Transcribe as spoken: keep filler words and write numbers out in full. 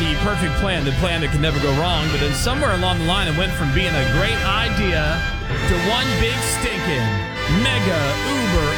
the perfect plan, the plan that could never go wrong, but then somewhere along the line it went from being a great idea to one big stinking, mega, uber,